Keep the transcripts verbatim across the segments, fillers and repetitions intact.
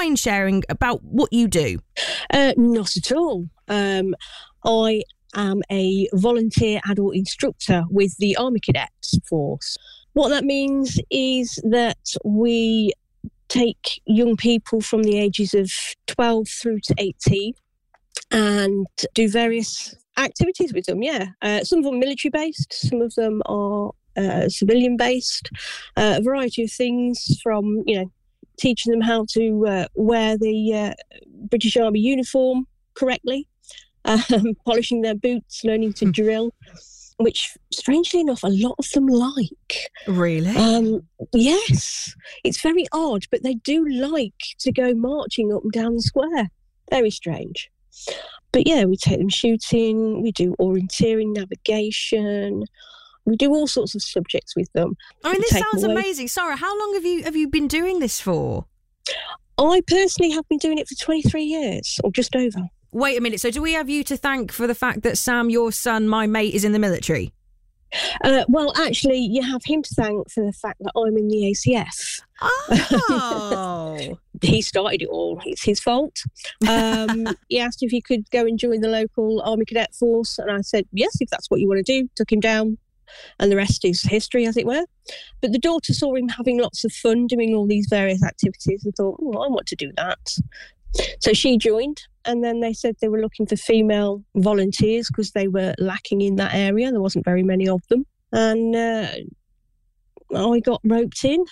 mind sharing about what you do? Uh, not at all. Um, I am a volunteer adult instructor with the Army Cadets Force. What that means is that we take young people from the ages of twelve through to eighteen and do various activities with them, yeah. Uh, some of them are military-based, some of them are uh, civilian-based, uh, a variety of things from, you know, teaching them how to uh, wear the uh, British Army uniform correctly, um, polishing their boots, learning to drill, which, strangely enough, a lot of them like. Really? Um, yes. It's very odd, but they do like to go marching up and down the square. Very strange. But yeah, we take them shooting, we do orienteering, navigation, we do all sorts of subjects with them. I mean, this sounds away. amazing. Sarah, how long have you have you been doing this for? I personally have been doing it for twenty-three years, or just over. Wait a minute, so do we have you to thank for the fact that Sam, your son, my mate, is in the military? Uh, well, actually, you have him to thank for the fact that I'm in the A C F. Oh. He started it all. It's his fault. Um, he asked if he could go and join the local Army Cadet Force, and I said, yes, if that's what you want to do. Took him down, and the rest is history, as it were. But the daughter saw him having lots of fun doing all these various activities and thought, oh, I want to do that. So she joined, and then they said they were looking for female volunteers because they were lacking in that area. There wasn't very many of them. And uh, I got roped in,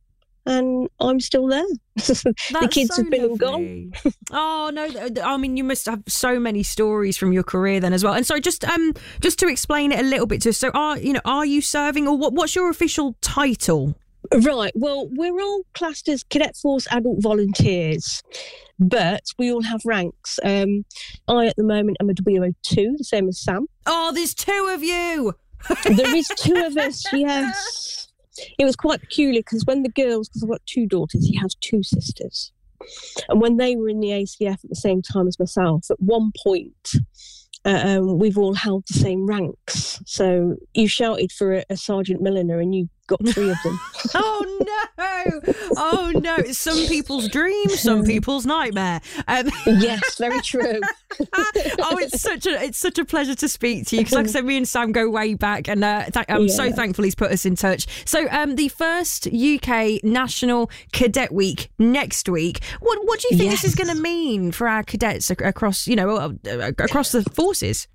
and I'm still there. The kids so have been lovely. and gone. Oh, no, I mean, you must have so many stories from your career then as well. And so just um, just to explain it a little bit to us, so are, you know, are you serving, or what? what's your official title? Right, well, we're all classed as Cadet Force adult volunteers, but we all have ranks. Um, I, at the moment, am a W O two, the same as Sam. Oh, there's two of you! There is two of us, yes. It was quite peculiar because when the girls, because I've got two daughters, he has two sisters. And when they were in the A C F at the same time as myself, at one point, uh, um, we've all held the same ranks. So you shouted for a, a Sergeant Milliner and you got three of them. Oh no! Oh no! It's some people's dream, some people's nightmare. Um, yes, very true. Oh, it's such a it's such a pleasure to speak to you because, like I said, me and Sam go way back, and uh, th- I'm yeah. so thankful he's put us in touch. So, um, the first U K National Cadet Week next week. What what do you think yes. this is going to mean for our cadets ac- across, you know, uh, across the forces?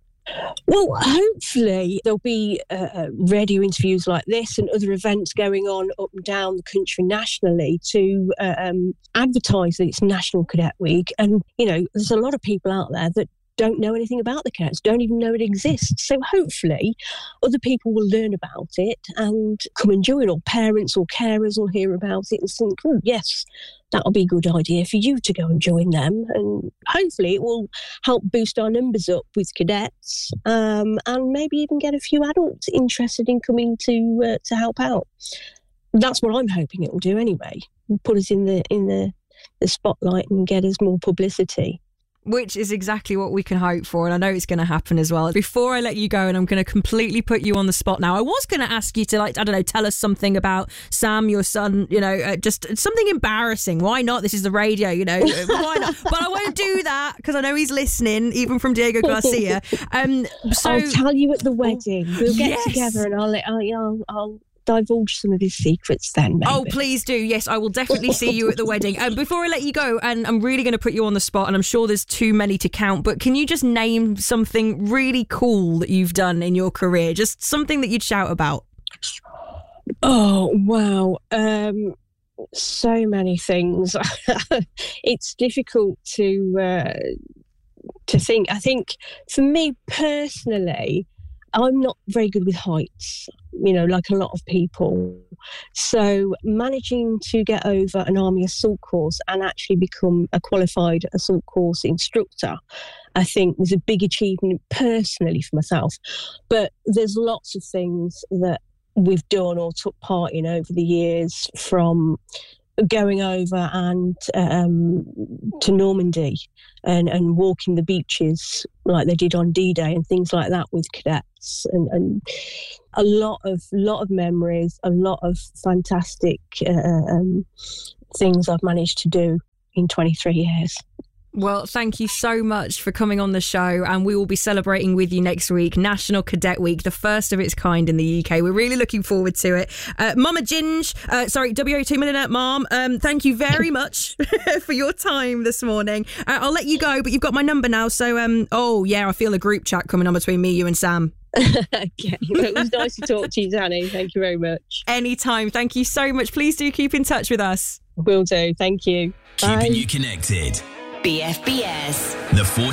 Well, hopefully there'll be uh, radio interviews like this and other events going on up and down the country nationally to uh, um, advertise that it's National Cadet Week. And, you know, there's a lot of people out there that don't know anything about the cadets, don't even know it exists. So hopefully other people will learn about it and come and join, or parents or carers will hear about it and think, oh, yes, that'll be a good idea for you to go and join them. And hopefully it will help boost our numbers up with cadets, um, and maybe even get a few adults interested in coming to uh, to help out. That's what I'm hoping it will do anyway. Put us in the in the, the spotlight and get us more publicity. Which is exactly what we can hope for, and I know it's going to happen as well. Before I let you go, and I'm going to completely put you on the spot now, I was going to ask you to, like, I don't know, tell us something about Sam, your son, you know, uh, just something embarrassing. Why not? This is the radio, you know. Why not? But I won't do that because I know he's listening, even from Diego Garcia. Um, so I'll tell you at the wedding. We'll get yes. together and I'll, I'll, I'll, I'll divulge some of his secrets then, maybe. Oh, please do. Yes, I will definitely see you at the wedding. And um, before I let you go, and I'm really going to put you on the spot, and I'm sure there's too many to count, but can you just name something really cool that you've done in your career? Just something that you'd shout about. Oh, wow. Um, so many things. It's difficult to uh, to think. I think for me personally, I'm not very good with heights, you know, like a lot of people. So managing to get over an Army assault course and actually become a qualified assault course instructor, I think was a big achievement personally for myself. But there's lots of things that we've done or took part in over the years, from going over and um, to Normandy and, and walking the beaches like they did on D-Day and things like that with cadets, and, and a lot of lot of memories, a lot of fantastic uh, um, things I've managed to do. in twenty-three years. Well, thank you so much for coming on the show, and we will be celebrating with you next week, National Cadet Week, the first of its kind in the U K. We're really looking forward to it. Uh, Mama Ginge, uh, sorry, W O two Millionaire Mom, um, thank you very much for your time this morning. Uh, I'll let you go, but you've got my number now, so, um, oh, yeah, I feel a group chat coming on between me, you and Sam. Okay, it was nice to talk to you, Danny. Thank you very much. Anytime. Thank you so much. Please do keep in touch with us. Will do. Thank you. Keeping Bye. you connected. B F B S. The